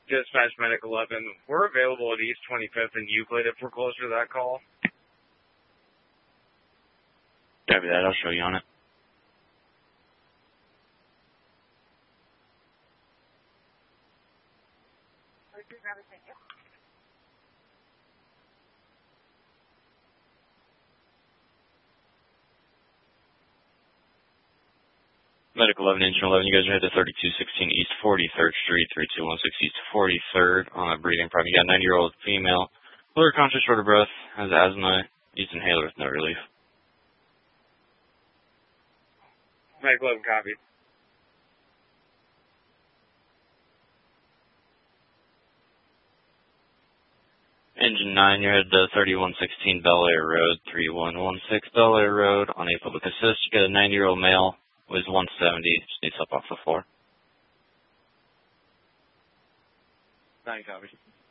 Dispatch Medic 11. We're available at East 25th and Euclid if we're closer to that call. Copy that. I'll show you on it. Medic 11, Engine 11, you guys are headed to 3216 East 43rd Street, 3216 East 43rd on a breathing problem. You got a 90-year-old female, fluid conscious, short of breath, has asthma, used inhaler with no relief. Medic 11, copy. Engine 9, you're headed to 3116 Bel Air Road, 3116 Bel Air Road on a public assist. You got a 90-year-old male. Was 170, just needs up off the floor. 9 copy.